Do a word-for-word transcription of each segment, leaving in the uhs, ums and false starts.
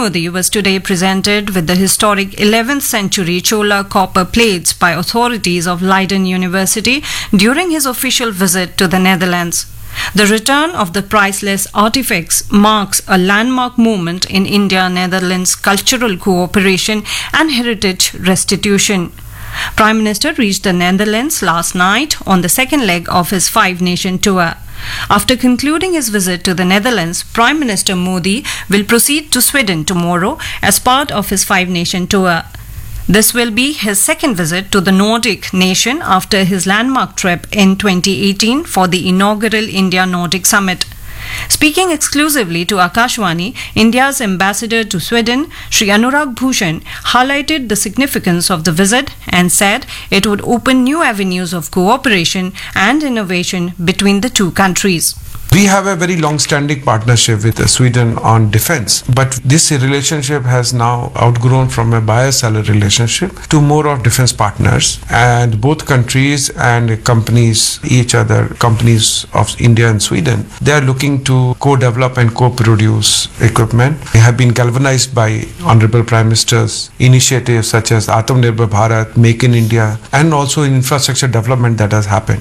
Modi was today presented with the historic eleventh century Chola copper plates by authorities of Leiden University during his official visit to the Netherlands. The return of the priceless artifacts marks a landmark moment in India-Netherlands cultural cooperation and heritage restitution. Prime Minister reached the Netherlands last night on the second leg of his five-nation tour. After concluding his visit to the Netherlands, Prime Minister Modi will proceed to Sweden tomorrow as part of his five-nation tour. This will be his second visit to the Nordic nation after his landmark trip in twenty eighteen for the inaugural India-Nordic Summit. Speaking exclusively to Akashvani, India's ambassador to Sweden, Shri Anurag Bhushan, highlighted the significance of the visit and said it would open new avenues of cooperation and innovation between the two countries. We have a very long-standing partnership with Sweden on defense, but this relationship has now outgrown from a buyer-seller relationship to more of defense partners, and both countries and companies, each other, companies of India and Sweden, they are looking to co-develop and co-produce equipment. They have been galvanized by Honorable Prime Minister's initiatives such as Atmanirbhar Bharat, Make in India, and also infrastructure development that has happened.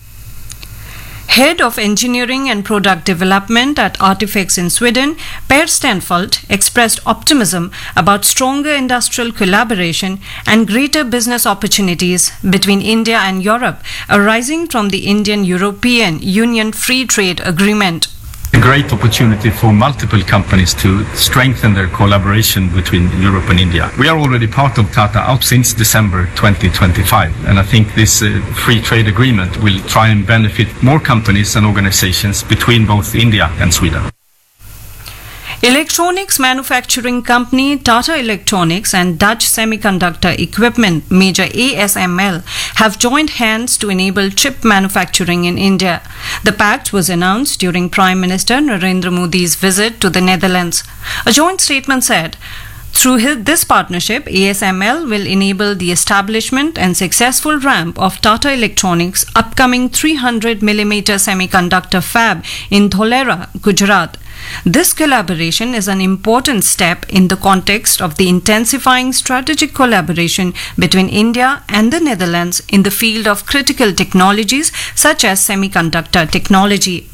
Head of Engineering and Product Development at Artifacts in Sweden, Per Stenfeldt, expressed optimism about stronger industrial collaboration and greater business opportunities between India and Europe arising from the Indian-European Union Free Trade Agreement. A great opportunity for multiple companies to strengthen their collaboration between Europe and India. We are already part of Tata out since December twenty twenty-five, and I think this uh, free trade agreement will try and benefit more companies and organizations between both India and Sweden. Electronics manufacturing company Tata Electronics and Dutch Semiconductor Equipment major A S M L have joined hands to enable chip manufacturing in India. The pact was announced during Prime Minister Narendra Modi's visit to the Netherlands. A joint statement said, through his, this partnership, A S M L will enable the establishment and successful ramp of Tata Electronics' upcoming three hundred millimeter semiconductor fab in Dholera, Gujarat. This collaboration is an important step in the context of the intensifying strategic collaboration between India and the Netherlands in the field of critical technologies such as semiconductor technology.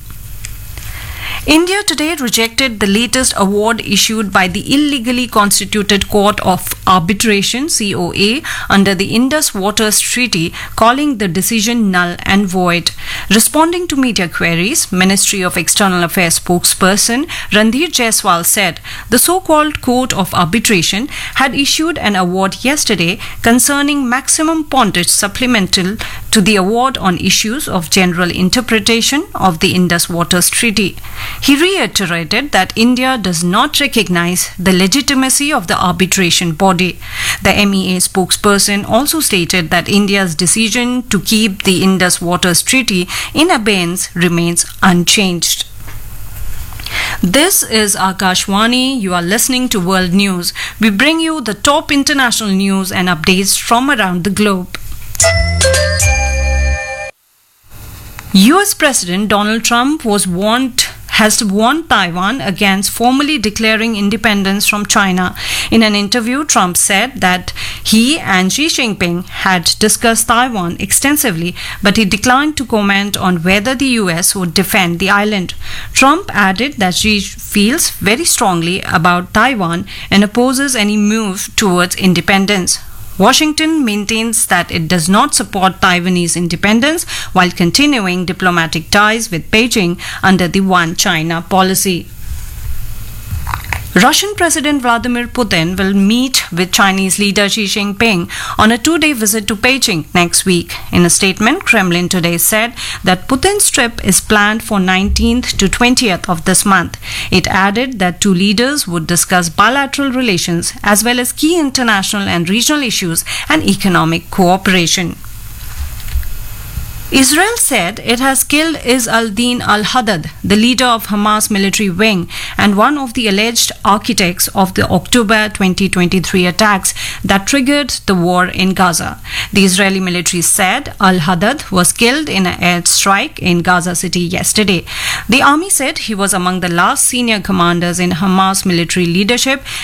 India today rejected the latest award issued by the illegally constituted Court of Arbitration C O A under the Indus Waters Treaty, calling the decision null and void. Responding to media queries, Ministry of External Affairs spokesperson Randhir Jaiswal said the so-called Court of Arbitration had issued an award yesterday concerning maximum pontage supplemental to the award on issues of general interpretation of the Indus Waters Treaty. He reiterated that India does not recognize the legitimacy of the arbitration body. The M E A spokesperson also stated that India's decision to keep the Indus Waters Treaty in abeyance remains unchanged. This is Akashvani. You are listening to World News. We bring you the top international news and updates from around the globe. U S President Donald Trump was warned has warned Taiwan against formally declaring independence from China. In an interview, Trump said that he and Xi Jinping had discussed Taiwan extensively, but he declined to comment on whether the U S would defend the island. Trump added that Xi feels very strongly about Taiwan and opposes any move towards independence. Washington maintains that it does not support Taiwanese independence while continuing diplomatic ties with Beijing under the One China policy. Russian President Vladimir Putin will meet with Chinese leader Xi Jinping on a two-day visit to Beijing next week. In a statement, Kremlin today said that Putin's trip is planned for nineteenth to twentieth of this month. It added that two leaders would discuss bilateral relations as well as key international and regional issues and economic cooperation. Israel said it has killed Izz al-Din al-Haddad, the leader of Hamas military wing and one of the alleged architects of the October twenty twenty-three attacks that triggered the war in Gaza. The Israeli military said al-Haddad was killed in an airstrike in Gaza City yesterday. The army said he was among the last senior commanders in Hamas military leadership